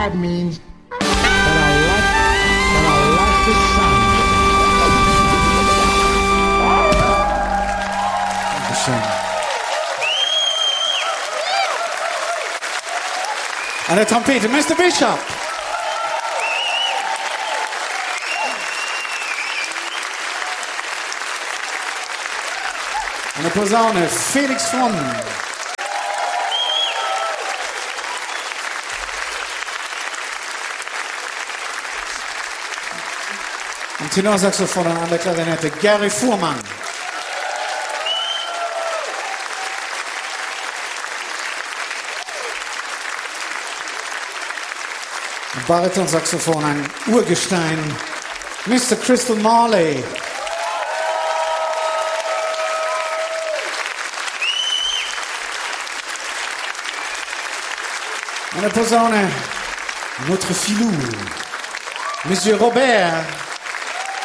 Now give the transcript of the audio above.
That means that I like the sound. An der Trompete, Mr. Bishop. An der Posaune, Felix Fromm. Am Tenorsaxophon und an der Klarinette, Gary Fuhrmann. Am Baritonsaxophon ein Urgestein, Mr. Crystal Marley. An der Posaune, notre filou, Monsieur Robert.